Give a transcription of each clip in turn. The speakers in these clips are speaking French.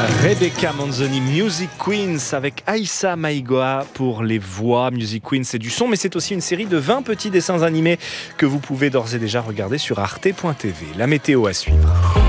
Rebecca Manzoni, Music Queens avec Aïssa Maïgoa pour les voix. Music Queens, c'est du son, mais c'est aussi une série de 20 petits dessins animés que vous pouvez d'ores et déjà regarder sur arte.tv. La météo à suivre.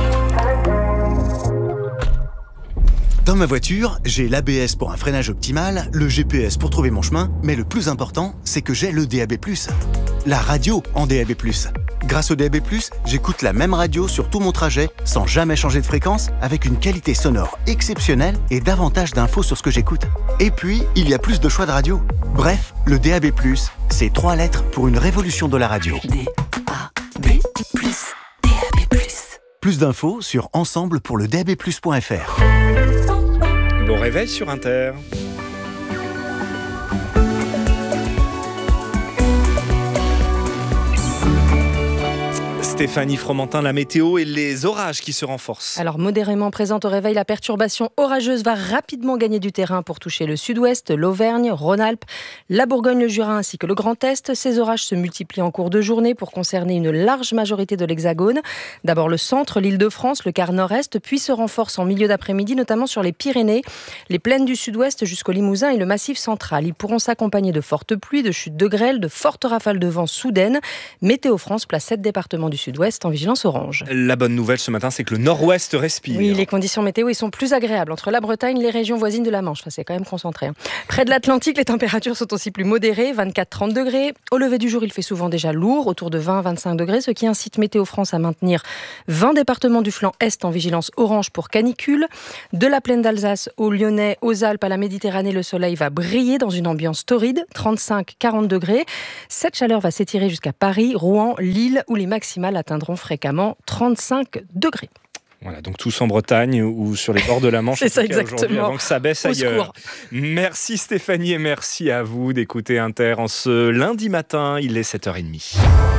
Dans ma voiture, j'ai l'ABS pour un freinage optimal, le GPS pour trouver mon chemin, mais le plus important, c'est que j'ai le DAB+, la radio en DAB+. Grâce au DAB+, j'écoute la même radio sur tout mon trajet, sans jamais changer de fréquence, avec une qualité sonore exceptionnelle et davantage d'infos sur ce que j'écoute. Et puis, il y a plus de choix de radio. Bref, le DAB+, c'est 3 lettres pour une révolution de la radio. DAB+, DAB+. Plus d'infos sur ensemble-pour-le-DAB+.fr. Bon réveil sur Inter. Stéphanie Fromentin, la météo et les orages qui se renforcent. Alors modérément présente au réveil, la perturbation orageuse va rapidement gagner du terrain pour toucher le sud-ouest, l'Auvergne, Rhône-Alpes, la Bourgogne, le Jura ainsi que le Grand Est. Ces orages se multiplient en cours de journée pour concerner une large majorité de l'Hexagone. D'abord le centre, l'Île-de-France, le quart nord-est, puis se renforce en milieu d'après-midi, notamment sur les Pyrénées, les plaines du sud-ouest jusqu'au Limousin et le Massif central. Ils pourront s'accompagner de fortes pluies, de chutes de grêle, de fortes rafales de vent soudaines. Météo France place 7 départements du sud-ouest en vigilance orange. La bonne nouvelle ce matin, c'est que le nord-ouest respire. Oui, les conditions météo ils sont plus agréables entre la Bretagne et les régions voisines de la Manche. Enfin, c'est quand même concentré. Près de l'Atlantique, les températures sont aussi plus modérées, 24-30 degrés. Au lever du jour, il fait souvent déjà lourd, autour de 20-25 degrés, ce qui incite Météo France à maintenir 20 départements du flanc Est en vigilance orange pour canicule. De la plaine d'Alsace au Lyonnais, aux Alpes, à la Méditerranée, le soleil va briller dans une ambiance torride, 35-40 degrés. Cette chaleur va s'étirer jusqu'à Paris, Rouen, Lille, où les maximales atteindront fréquemment 35 degrés. Voilà, donc tous en Bretagne ou sur les bords de la Manche. C'est ça exactement. Avant que ça baisse ailleurs. Merci Stéphanie et merci à vous d'écouter Inter en ce lundi matin. Il est 7h30.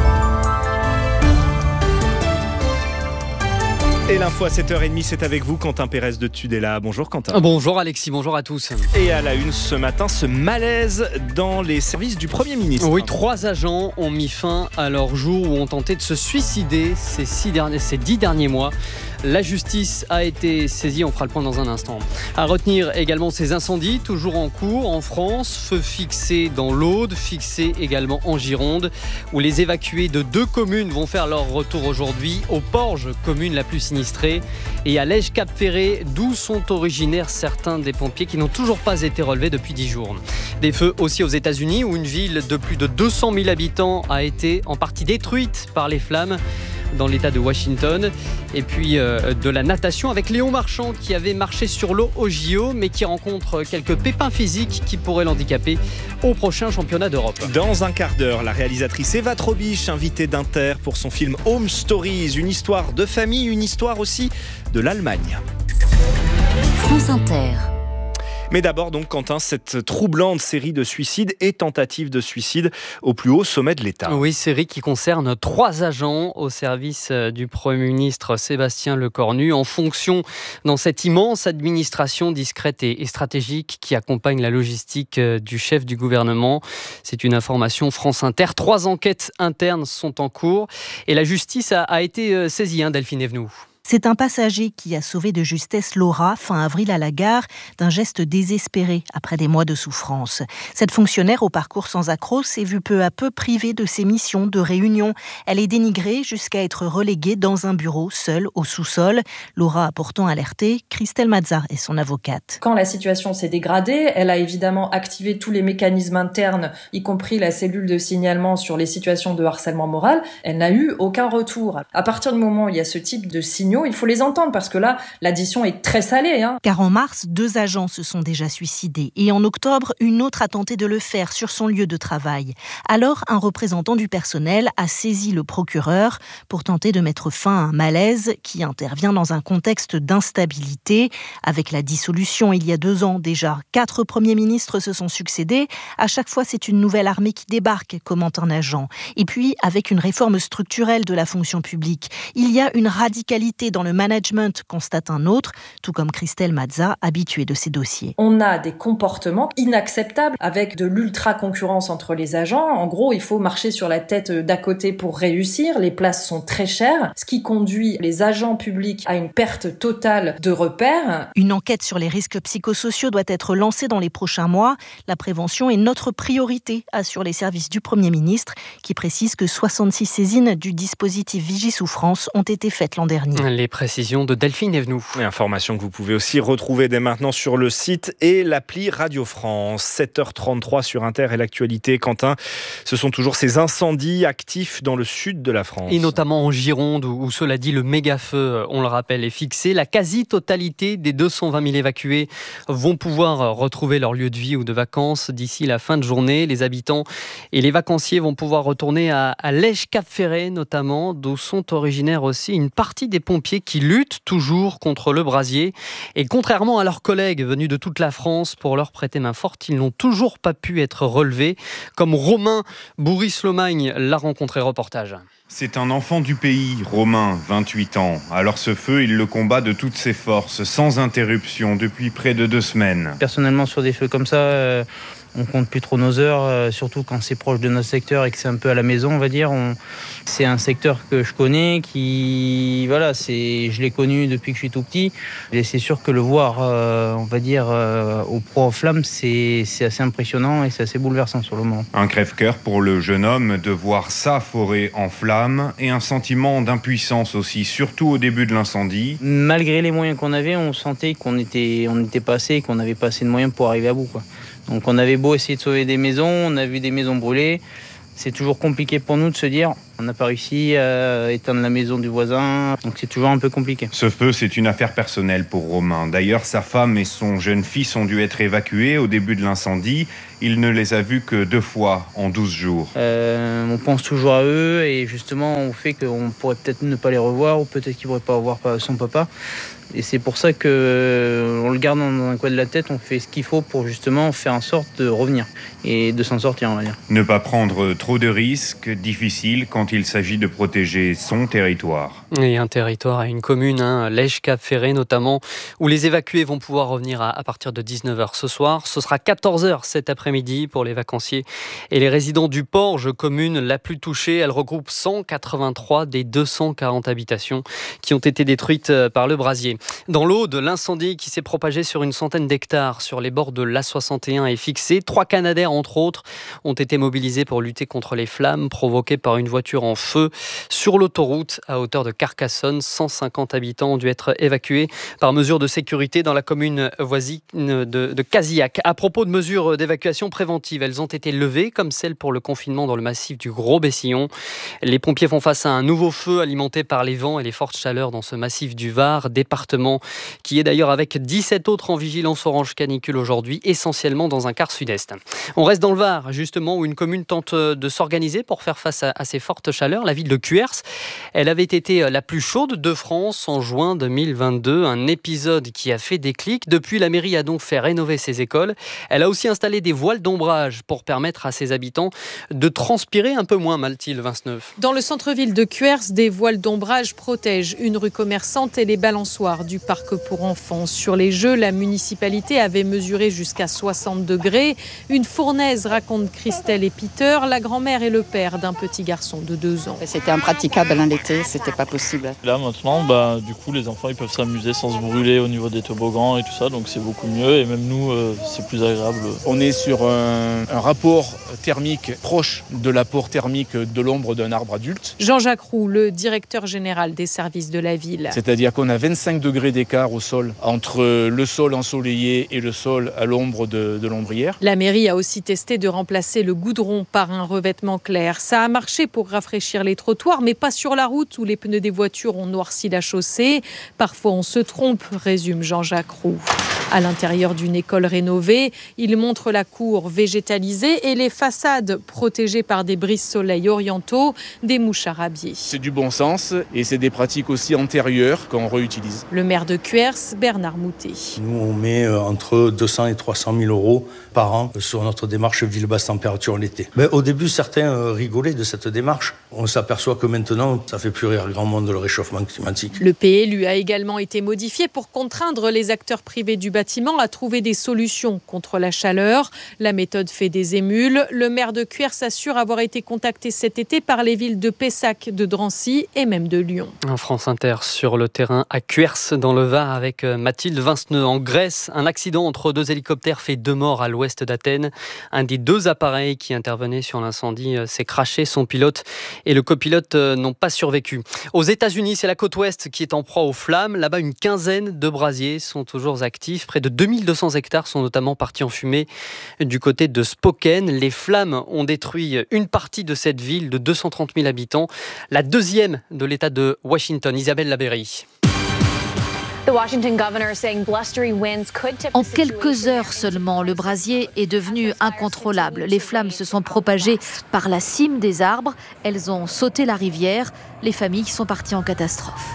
Et l'info à 7h30, c'est avec vous, Quentin Pérez de Tudela. Bonjour Quentin. Bonjour Alexis, bonjour à tous. Et à la une ce matin, ce malaise dans les services du Premier ministre. Oui, 3 agents ont mis fin à leur jour ou ont tenté de se suicider ces 10 derniers mois. La justice a été saisie, on fera le point dans un instant. À retenir également ces incendies, toujours en cours en France. Feu fixé dans l'Aude, fixé également en Gironde, où les évacués de 2 communes vont faire leur retour aujourd'hui. Au Porge, commune la plus sinistrée, et à Lège-Cap-Ferré, d'où sont originaires certains des pompiers qui n'ont toujours pas été relevés depuis 10 jours. Des feux aussi aux États-Unis, où une ville de plus de 200 000 habitants a été en partie détruite par les flammes dans l'état de Washington. Et puis de la natation avec Léon Marchand qui avait marché sur l'eau au JO mais qui rencontre quelques pépins physiques qui pourraient l'handicaper au prochain championnat d'Europe. Dans un quart d'heure, la réalisatrice Eva Trobisch, invitée d'Inter pour son film Home Stories, une histoire de famille, une histoire aussi de l'Allemagne. France Inter. Mais d'abord, donc, Quentin, cette troublante série de suicides et tentatives de suicide au plus haut sommet de l'État. Oui, série qui concerne 3 agents au service du Premier ministre Sébastien Lecornu, en fonction dans cette immense administration discrète et stratégique qui accompagne la logistique du chef du gouvernement. C'est une information France Inter. 3 enquêtes internes sont en cours et la justice a été saisie, Delphine Evenou. C'est un passager qui a sauvé de justesse Laura, fin avril à la gare, d'un geste désespéré après des mois de souffrance. Cette fonctionnaire au parcours sans accroc s'est vue peu à peu privée de ses missions de réunion. Elle est dénigrée jusqu'à être reléguée dans un bureau, seule, au sous-sol. Laura a pourtant alerté. Christelle Mazza est son avocate. Quand la situation s'est dégradée, elle a évidemment activé tous les mécanismes internes, y compris la cellule de signalement sur les situations de harcèlement moral. Elle n'a eu aucun retour. À partir du moment où il y a ce type de signaux, il faut les entendre parce que là, l'addition est très salée. Car en mars, 2 agents se sont déjà suicidés et en octobre, une autre a tenté de le faire sur son lieu de travail. Alors, un représentant du personnel a saisi le procureur pour tenter de mettre fin à un malaise qui intervient dans un contexte d'instabilité. Avec la dissolution il y a 2 ans déjà, 4 premiers ministres se sont succédés. À chaque fois, c'est une nouvelle armée qui débarque, commente un agent. Et puis, avec une réforme structurelle de la fonction publique, il y a une radicalité volonté dans le management, constate un autre, tout comme Christelle Mazza, habituée de ces dossiers. On a des comportements inacceptables avec de l'ultra-concurrence entre les agents. En gros, il faut marcher sur la tête d'à côté pour réussir. Les places sont très chères, ce qui conduit les agents publics à une perte totale de repères. Une enquête sur les risques psychosociaux doit être lancée dans les prochains mois. La prévention est notre priorité, assurent les services du Premier ministre, qui précise que 66 saisines du dispositif Vigie-Souffrance ont été faites l'an dernier. Les précisions de Delphine Evenou. Information que vous pouvez aussi retrouver dès maintenant sur le site et l'appli Radio France. 7h33 sur Inter et l'actualité. Quentin, ce sont toujours ces incendies actifs dans le sud de la France. Et notamment en Gironde, où cela dit, le méga-feu, on le rappelle, est fixé. La quasi-totalité des 220 000 évacués vont pouvoir retrouver leur lieu de vie ou de vacances d'ici la fin de journée. Les habitants et les vacanciers vont pouvoir retourner à Lège-Cap-Ferret, notamment, d'où sont originaires aussi une partie des pompiers qui luttent toujours contre le brasier. Et contrairement à leurs collègues venus de toute la France pour leur prêter main forte, ils n'ont toujours pas pu être relevés, comme Romain Bourris-Lomagne l'a rencontré. Reportage. C'est un enfant du pays, Romain, 28 ans. Alors ce feu, il le combat de toutes ses forces, sans interruption, depuis près de 2 semaines. Personnellement, sur des feux comme ça, on compte plus trop nos heures, surtout quand c'est proche de notre secteur et que c'est un peu à la maison, on va dire. C'est un secteur que je connais, je l'ai connu depuis que je suis tout petit. Et c'est sûr que le voir, au proie aux flammes, c'est assez impressionnant et c'est assez bouleversant sur le moment. Un crève-cœur pour le jeune homme de voir sa forêt en flammes et un sentiment d'impuissance aussi, surtout au début de l'incendie. Malgré les moyens qu'on avait, on sentait qu'on était pas assez, qu'on n'avait pas assez de moyens pour arriver à bout, quoi. Donc on avait beau essayer de sauver des maisons, on a vu des maisons brûler. C'est toujours compliqué pour nous de se dire on n'a pas réussi à éteindre la maison du voisin, donc c'est toujours un peu compliqué. Ce feu, c'est une affaire personnelle pour Romain. D'ailleurs, sa femme et son jeune fils ont dû être évacués au début de l'incendie. Il ne les a vus que 2 fois en 12 jours. On pense toujours à eux et justement au fait qu'on pourrait peut-être ne pas les revoir ou peut-être qu'ils ne pourraient pas voir son papa. Et c'est pour ça qu'on le garde dans un coin de la tête, on fait ce qu'il faut pour justement faire en sorte de revenir et de s'en sortir, on va dire. Ne pas prendre trop de risques, difficile quand il s'agit de protéger son territoire. Et un territoire à une commune, Lège-Cap-Ferret notamment, où les évacués vont pouvoir revenir à partir de 19h ce soir. Ce sera 14h cet après-midi pour les vacanciers et les résidents du Porge, commune la plus touchée. Elle regroupe 183 des 240 habitations qui ont été détruites par le brasier. Dans l'Aude, l'incendie qui s'est propagé sur une centaine d'hectares sur les bords de l'A61 est fixé. 3 Canadair, entre autres, ont été mobilisés pour lutter contre les flammes provoquées par une voiture en feu sur l'autoroute à hauteur de Carcassonne. 150 habitants ont dû être évacués par mesure de sécurité dans la commune voisine de Casillac. À propos de mesures d'évacuation préventive, elles ont été levées, comme celle pour le confinement dans le massif du Gros-Bessillon. Les pompiers font face à un nouveau feu alimenté par les vents et les fortes chaleurs dans ce massif du Var, département qui est d'ailleurs avec 17 autres en vigilance orange canicule aujourd'hui, essentiellement dans un quart sud-est. On reste dans le Var, justement, où une commune tente de s'organiser pour faire face à ces fortes chaleurs. La ville de Cuers, elle avait été la plus chaude de France en juin 2022, un épisode qui a fait déclic. Depuis, la mairie a donc fait rénover ses écoles. Elle a aussi installé des voiles d'ombrage pour permettre à ses habitants de transpirer un peu moins, Mathilde Vinceneuve. Dans le centre-ville de Cuers, des voiles d'ombrage protègent une rue commerçante et les balançoires du parc pour enfants. Sur les jeux, la municipalité avait mesuré jusqu'à 60 degrés. Une fournaise, raconte Christelle et Peter, la grand-mère et le père d'un petit garçon de 2 ans. C'était impraticable l'été, c'était pas possible. Là maintenant, du coup, les enfants ils peuvent s'amuser sans se brûler au niveau des toboggans et tout ça, donc c'est beaucoup mieux et même nous, c'est plus agréable. On est sur un rapport thermique proche de l'apport thermique de l'ombre d'un arbre adulte. Jean-Jacques Roux, le directeur général des services de la ville. C'est-à-dire qu'on a 25 degrés d'écart au sol entre le sol ensoleillé et le sol à l'ombre de l'ombrière. La mairie a aussi testé de remplacer le goudron par un revêtement clair. Ça a marché pour rafraîchir les trottoirs, mais pas sur la route où les pneus des voitures ont noirci la chaussée. Parfois on se trompe, résume Jean-Jacques Roux. À l'intérieur d'une école rénovée, il montre la cour végétalisée et les façades protégées par des brise-soleil orientaux, des mouches à rabier. C'est du bon sens et c'est des pratiques aussi antérieures qu'on réutilise. Le maire de Cuers, Bernard Moutet. Nous, on met entre 200 et 300 000 euros par an sur notre démarche ville basse température l'été. Au début, certains rigolaient de cette démarche. On s'aperçoit que maintenant, ça fait plus rire grand monde le réchauffement climatique. Le PLU a également été modifié pour contraindre les acteurs privés du bâtiment à trouver des solutions contre la chaleur. La méthode fait des émules. Le maire de Cuers assure avoir été contacté cet été par les villes de Pessac, de Drancy et même de Lyon. France Inter sur le terrain à Cuers dans le Var avec Mathilde Vinceneux. En Grèce, un accident entre 2 hélicoptères fait 2 morts à l'ouest d'Athènes. Un des 2 appareils qui intervenaient sur l'incendie s'est crashé. Son pilote et le copilote n'ont pas survécu. Aux États-Unis, c'est la côte ouest qui est en proie aux flammes. Là-bas, une quinzaine de brasiers sont toujours actifs. Près de 2200 hectares sont notamment partis en fumée du côté de Spokane. Les flammes ont détruit une partie de cette ville de 230 000 habitants, la deuxième de l'État de Washington. Isabelle Labéry. En quelques heures seulement, le brasier est devenu incontrôlable. Les flammes se sont propagées par la cime des arbres. Elles ont sauté la rivière. Les familles sont parties en catastrophe.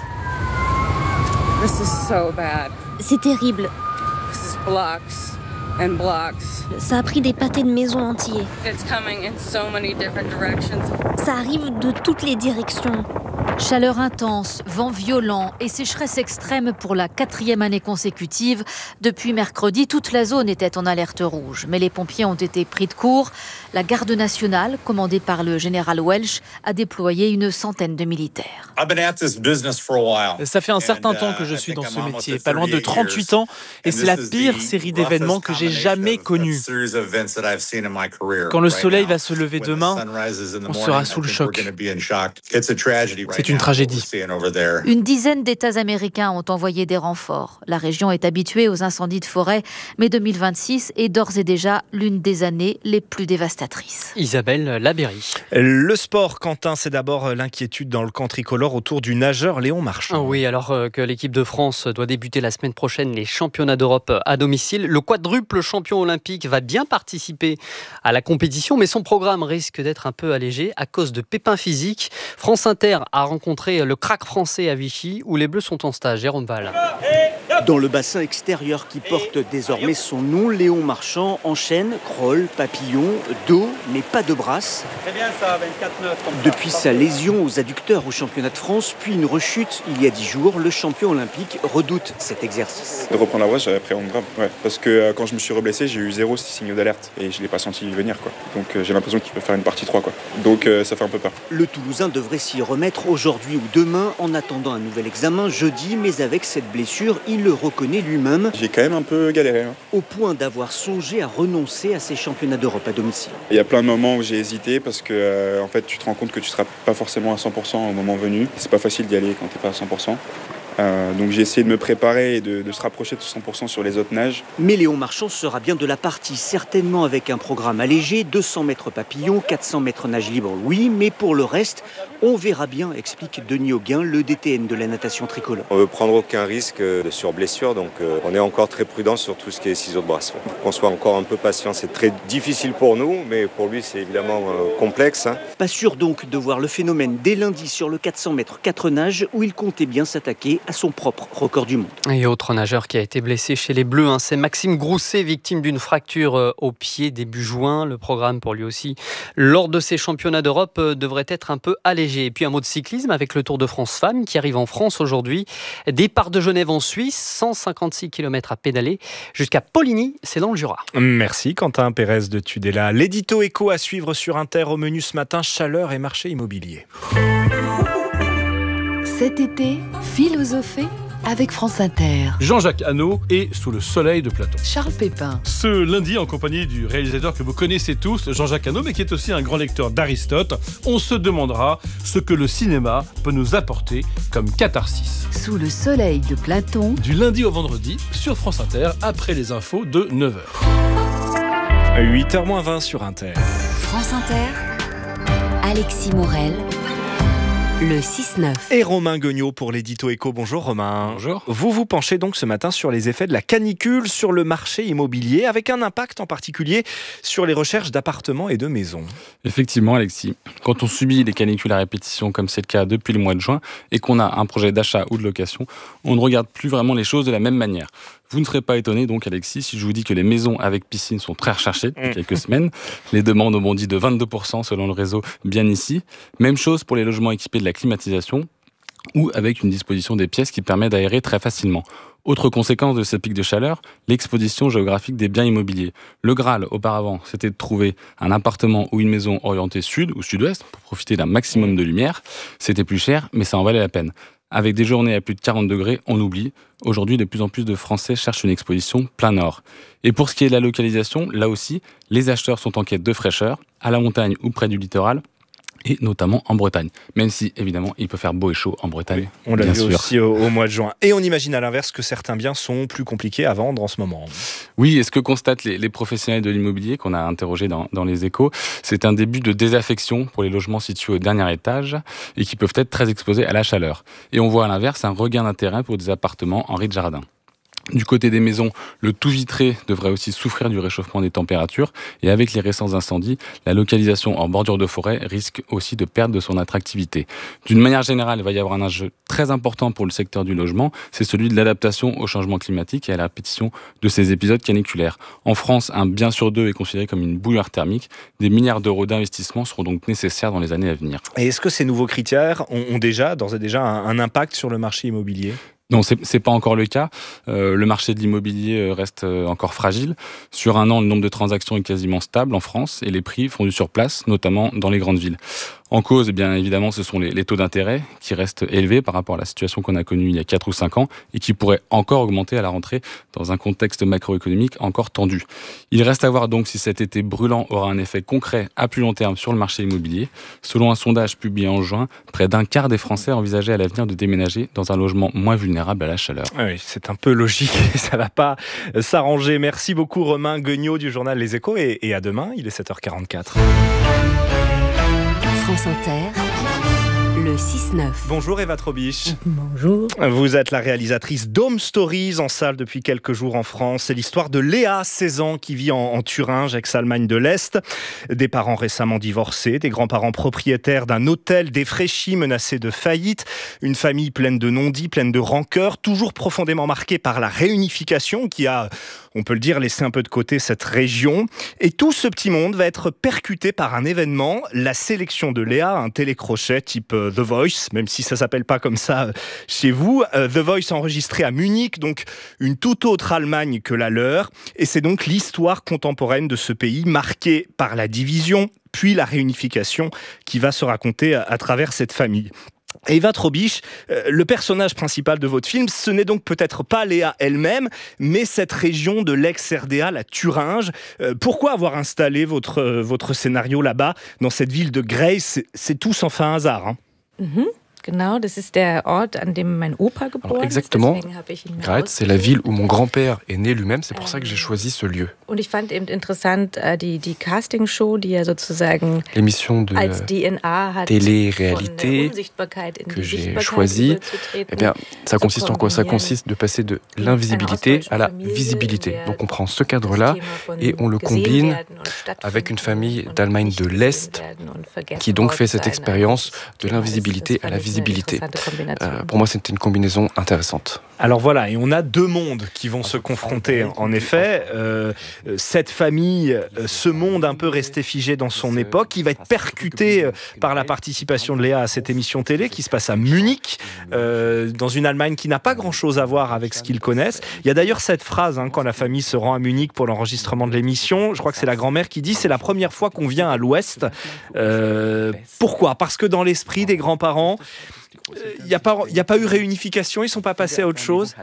C'est terrible. Ça a pris des pâtés de maisons entiers. Ça arrive de toutes les directions. Chaleur intense, vent violent et sécheresse extrême pour la 4e année consécutive. Depuis mercredi, toute la zone était en alerte rouge. Mais les pompiers ont été pris de court. La garde nationale, commandée par le général Welch, a déployé une centaine de militaires. Ça fait un certain temps que je suis dans ce métier, pas loin de 38 ans, et c'est la pire série d'événements que j'ai jamais connue. Quand le soleil va se lever demain, on sera sous le choc. C'est une tragédie. Une dizaine d'États américains ont envoyé des renforts. La région est habituée aux incendies de forêt, mais 2026 est d'ores et déjà l'une des années les plus dévastatrices. Isabelle Labéry. Le sport, Quentin, c'est d'abord l'inquiétude dans le camp tricolore autour du nageur Léon Marchand. Oui, alors que l'équipe de France doit débuter la semaine prochaine les championnats d'Europe à domicile, le quadruple champion olympique va bien participer à la compétition, mais son programme risque d'être un peu allégé à cause de pépins physiques. France Inter a rencontré le crack français à Vichy, où les Bleus sont en stage. Jérôme Val. Dans le bassin extérieur qui porte désormais son nom, Léon Marchand enchaîne crawl, papillon, dos, mais pas de brasse. Très bien ça, 24-9. Depuis sa lésion aux adducteurs au championnat de France, puis une rechute il y a 10 jours, le champion olympique redoute cet exercice. De reprendre la brasse, j'avais appréhendé grave. Ouais. Parce que quand je me suis reblessé, j'ai eu 0 signaux d'alerte et je ne l'ai pas senti venir. Donc j'ai l'impression qu'il peut faire une partie 3. Donc ça fait un peu peur. Le Toulousain devrait s'y remettre aujourd'hui ou demain en attendant un nouvel examen jeudi, mais avec cette blessure, il le reconnaît lui-même. J'ai quand même un peu galéré. Au point d'avoir songé à renoncer à ces championnats d'Europe à domicile. Il y a plein de moments où j'ai hésité parce que en fait, tu te rends compte que tu ne seras pas forcément à 100% au moment venu. C'est pas facile d'y aller quand tu n'es pas à 100%. Donc j'ai essayé de me préparer et de se rapprocher de 100% sur les autres nages. Mais Léon Marchand sera bien de la partie, certainement avec un programme allégé, 200 mètres papillon, 400 mètres nage libre, oui, mais pour le reste, on verra bien, explique Denis Auguin, le DTN de la natation tricolore. On ne veut prendre aucun risque sur blessure, donc on est encore très prudent sur tout ce qui est ciseaux de brasse. Qu'on soit encore un peu patient, c'est très difficile pour nous, mais pour lui c'est évidemment complexe. Pas sûr donc de voir le phénomène dès lundi sur le 400 mètres 4 nages, où il comptait bien s'attaquer à son propre record du monde. Et autre nageur qui a été blessé chez les Bleus, c'est Maxime Grousset, victime d'une fracture au pied début juin. Le programme pour lui aussi, lors de ces championnats d'Europe, devrait être un peu allégé. Et puis un mot de cyclisme avec le Tour de France Femmes qui arrive en France aujourd'hui. Départ de Genève en Suisse, 156 km à pédaler jusqu'à Poligny, c'est dans le Jura. Merci Quentin Pérez de Tudela. L'édito éco à suivre sur Inter au menu ce matin, chaleur et marché immobilier. Cet été, philosophée avec France Inter. Jean-Jacques Hano est Sous le soleil de Platon. Charles Pépin. Ce lundi, en compagnie du réalisateur que vous connaissez tous, Jean-Jacques Hano, mais qui est aussi un grand lecteur d'Aristote, on se demandera ce que le cinéma peut nous apporter comme catharsis. Sous le soleil de Platon. Du lundi au vendredi, sur France Inter, après les infos de 9h. 8h moins 20 sur Inter. France Inter. Alexis Morel. Le 6-9. Et Romain Guignot pour l'édito éco. Bonjour Romain. Bonjour. Vous vous penchez donc ce matin sur les effets de la canicule sur le marché immobilier, avec un impact en particulier sur les recherches d'appartements et de maisons. Effectivement Alexis, quand on subit les canicules à répétition comme c'est le cas depuis le mois de juin et qu'on a un projet d'achat ou de location, on ne regarde plus vraiment les choses de la même manière. Vous ne serez pas étonné donc Alexis si je vous dis que les maisons avec piscine sont très recherchées depuis quelques semaines. Les demandes ont bondi de 22% selon le réseau Bien Ici. Même chose pour les logements équipés de la climatisation ou avec une disposition des pièces qui permet d'aérer très facilement. Autre conséquence de ces pics de chaleur, l'exposition géographique des biens immobiliers. Le Graal, auparavant, c'était de trouver un appartement ou une maison orientée sud ou sud-ouest pour profiter d'un maximum de lumière. C'était plus cher, mais ça en valait la peine. Avec des journées à plus de 40 degrés, on oublie. Aujourd'hui, de plus en plus de Français cherchent une exposition plein nord. Et pour ce qui est de la localisation, là aussi, les acheteurs sont en quête de fraîcheur, à la montagne ou près du littoral, et notamment en Bretagne. Même si, évidemment, il peut faire beau et chaud en Bretagne. On l'a vu aussi au mois de juin. Et on imagine à l'inverse que certains biens sont plus compliqués à vendre en ce moment. Oui, et ce que constatent les professionnels de l'immobilier qu'on a interrogés dans les Échos, c'est un début de désaffection pour les logements situés au dernier étage et qui peuvent être très exposés à la chaleur. Et on voit à l'inverse un regain d'intérêt pour des appartements en rez-de-jardin. Du côté des maisons, le tout vitré devrait aussi souffrir du réchauffement des températures et avec les récents incendies, la localisation en bordure de forêt risque aussi de perdre de son attractivité. D'une manière générale, il va y avoir un enjeu très important pour le secteur du logement, c'est celui de l'adaptation au changement climatique et à la répétition de ces épisodes caniculaires. En France, un bien sur deux est considéré comme une bouilloire thermique. Des milliards d'euros d'investissement seront donc nécessaires dans les années à venir. Et est-ce que ces nouveaux critères ont d'ores et déjà un impact sur le marché immobilier ? Non, c'est pas encore le cas. Le marché de l'immobilier reste encore fragile. Sur un an, le nombre de transactions est quasiment stable en France et les prix font du surplace, notamment dans les grandes villes. En cause, eh bien évidemment, ce sont les taux d'intérêt qui restent élevés par rapport à la situation qu'on a connue il y a 4 ou 5 ans et qui pourraient encore augmenter à la rentrée dans un contexte macroéconomique encore tendu. Il reste à voir donc si cet été brûlant aura un effet concret à plus long terme sur le marché immobilier. Selon un sondage publié en juin, près d'un quart des Français envisageaient à l'avenir de déménager dans un logement moins vulnérable à la chaleur. Oui, c'est un peu logique et ça ne va pas s'arranger. Merci beaucoup Romain Guignot du journal Les Échos et à demain, il est 7h44. France Inter, le 6-9. Bonjour Eva Trobisch. Bonjour. Vous êtes la réalisatrice d'Home Stories en salle depuis quelques jours en France. C'est l'histoire de Léa, 16 ans, qui vit en Thuringe, ex-Allemagne de l'Est. Des parents récemment divorcés, des grands-parents propriétaires d'un hôtel défraîchi menacé de faillite. Une famille pleine de non-dits, pleine de rancœur, toujours profondément marquée par la réunification qui a, on peut le dire, laissé un peu de côté cette région. Et tout ce petit monde va être percuté par un événement, la sélection de Léa, un télécrochet type The Voice, même si ça s'appelle pas comme ça chez vous. The Voice enregistré à Munich, donc une toute autre Allemagne que la leur. Et c'est donc l'histoire contemporaine de ce pays marquée par la division, puis la réunification qui va se raconter à travers cette famille. Eva Trobisch, le personnage principal de votre film, ce n'est donc peut-être pas Léa elle-même, mais cette région de l'ex-RDA, la Thuringe. Pourquoi avoir installé votre scénario là-bas, dans cette ville de Greiz ? C'est tout sans fin hasard, hein. Genau, das ist der Ort, an dem mein Opa geboren ist. Exactement. Greiz, c'est la ville où mon grand-père est né lui-même. C'est pour ça que j'ai choisi ce lieu. Und ich fand eben interessant die Castingshow, die ja sozusagen l'émission de als DNA hat, télé-réalité que j'ai choisie. Eh bien, ça consiste en quoi ? Ça consiste de passer de l'invisibilité à la visibilité. Donc on prend ce cadre-là et on le combine avec une famille d'Allemagne de l'Est qui donc fait cette expérience de l'invisibilité à la visibilité. Pour moi, c'était une combinaison intéressante. Alors voilà, et on a deux mondes qui vont se confronter. En effet, cette famille, ce monde un peu resté figé dans son époque, qui va être percuté par la participation de Léa à cette émission télé qui se passe à Munich, dans une Allemagne qui n'a pas grand-chose à voir avec ce qu'ils connaissent. Il y a d'ailleurs cette phrase, quand la famille se rend à Munich pour l'enregistrement de l'émission, je crois que c'est la grand-mère qui dit « c'est la première fois qu'on vient à l'Ouest ». Pourquoi ? Parce que dans l'esprit des grands-parents, il n'y a pas eu réunification, ils ne sont pas passés à autre chose.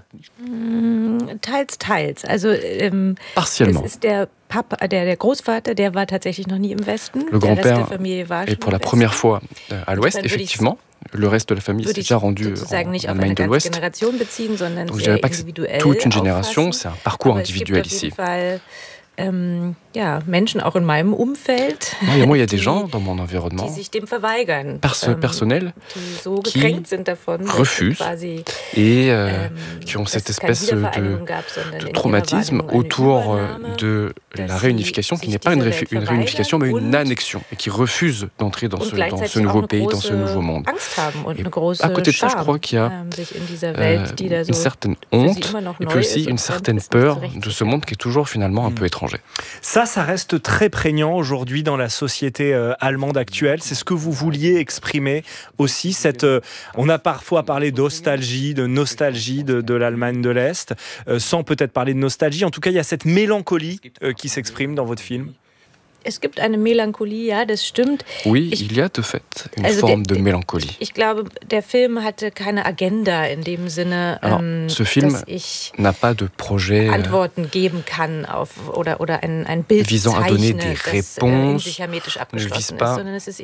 Teils. Also, partiellement. Der Großvater, der war tatsächlich noch nie im Westen. Le grand-père est pour la première fois à l'Ouest, effectivement. Le reste de la famille s'est déjà rendu en Allemagne de l'Ouest. Donc je ne dirais pas que c'est toute une génération, c'est un parcours individuel ici. Menschen auch in meinem Umfeld, moi, il y a des gens dans mon environnement die sich dem verweigern, personnel die so qui gekränkt sind davon, refusent et qui ont cette espèce de traumatisme autour de la réunification, qui n'est pas une réunification, mais une annexion, et qui refusent d'entrer dans ce nouveau pays, dans ce nouveau monde. Et à côté de ça, je crois qu'il y a une certaine honte, et puis aussi une certaine peur de ce monde qui est toujours finalement un peu étranger. Ça reste très prégnant aujourd'hui dans la société allemande actuelle. C'est ce que vous vouliez exprimer aussi. On a parfois parlé de nostalgie de l'Allemagne de l'Est, sans peut-être parler de nostalgie. En tout cas, il y a cette mélancolie qui s'exprime dans votre film. Es gibt eine Melancholie, ja, das stimmt. Oui, il y a de fait une forme de mélancolie. Ich glaube, der Film hatte keine Agenda in dem Sinne, Alors, ce film n'a pas de projet Antworten geben kann oder ein Bild visant à donner des réponses. Ne vise pas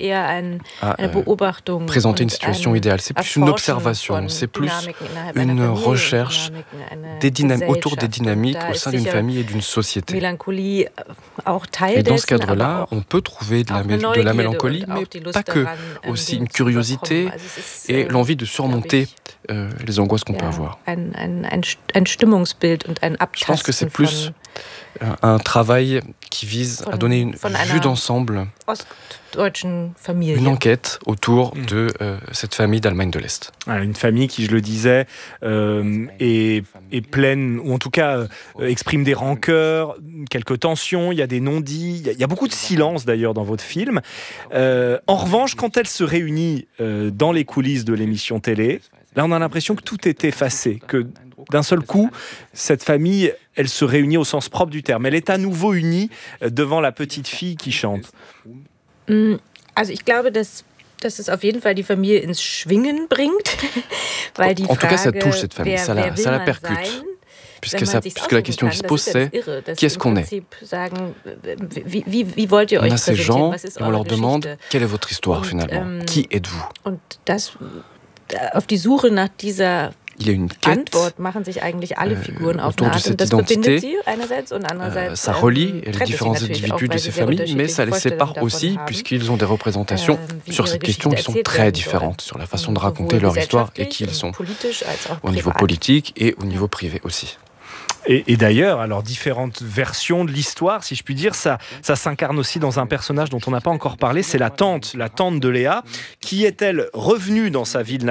à présenter une situation idéale. C'est plus une observation, c'est plus une recherche autour des dynamiques au sein d'une famille et d'une société. Et dans ce cadre-là, on peut trouver de la mélancolie, mais pas que. Aussi une curiosité et l'envie de surmonter les angoisses qu'on peut avoir. Je pense que c'est plus un travail qui vise à donner une vue d'ensemble, une enquête autour de cette famille d'Allemagne de l'Est. Une famille qui, je le disais, est pleine, ou en tout cas exprime des rancœurs, quelques tensions, il y a des non-dits, il y a beaucoup de silence d'ailleurs dans votre film. En revanche, quand elle se réunit dans les coulisses de l'émission télé, là on a l'impression que tout est effacé, que d'un seul coup, cette famille, elle se réunit au sens propre du terme. Elle est à nouveau unie devant la petite fille qui chante. Also ich glaube, dass es auf jeden Fall die Familie ins Schwingen bringt, weil die en tout cas, ça touche cette famille, ça la percute. Puisque la question qui se pose, c'est qui est-ce qu'on est ? On a ces gens et on leur demande quelle est votre histoire finalement ? Qui êtes-vous ? Auf die Suche nach dieser il y a une quête autour de cette identité. Ça relie les différents individus de ces familles, mais ça les sépare aussi, puisqu'ils ont des représentations sur cette question qui sont très différentes, sur la façon de raconter leur histoire et qui ils sont, au niveau politique et au niveau privé aussi. Et d'ailleurs, alors différentes versions de l'histoire, si je puis dire, ça s'incarne aussi dans un personnage dont on n'a pas encore parlé, c'est la tante de Léa. Qui est-elle revenue dans sa ville